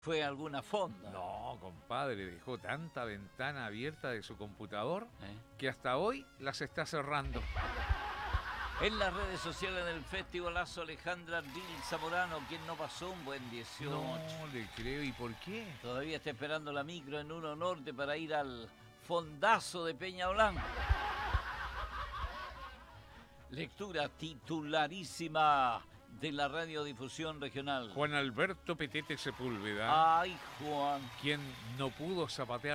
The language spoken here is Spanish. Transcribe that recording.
¿Fue alguna fonda? No, compadre, dejó tanta ventana abierta de su computador ¿Eh? que hasta hoy las está cerrando. En las redes sociales del festivalazo, Alejandra Dil Zamorano, quien no pasó un buen 18. No le creo. ¿Y por qué? Todavía está esperando la micro en Uno Norte para ir al fondazo de Peña Blanca. Lectura titularísima de la radiodifusión regional. Juan Alberto Petete Sepúlveda, Ay, Juan. quien no pudo zapatear